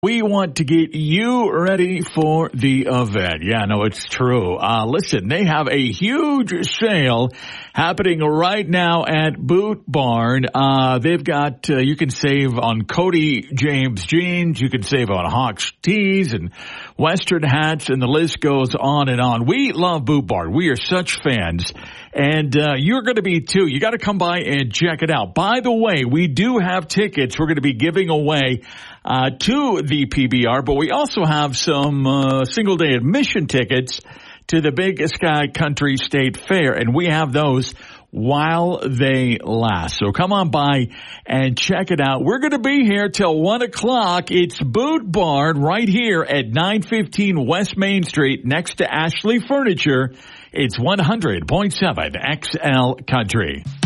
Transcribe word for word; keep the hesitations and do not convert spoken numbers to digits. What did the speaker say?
We want to get you ready for the event. Yeah, no, it's true. Uh, listen, they have a huge sale happening right now at Boot Barn. Uh, they've got, uh, you can save on Cody James jeans. You can save on Hawks tees and Western hats, and the list goes on and on. We love Boot Barn. We are such fans. And, uh, you're going to be too. You got to come by and check it out. By the way, we do have tickets we're going to be giving away Uh, to the P B R, but we also have some uh, single day admission tickets to the Big Sky Country State Fair, and we have those while they last. So come on by and check it out. We're going to be here till one o'clock. It's Boot Barn right here at nine fifteen West Main Street next to Ashley Furniture. It's one hundred point seven X L Country.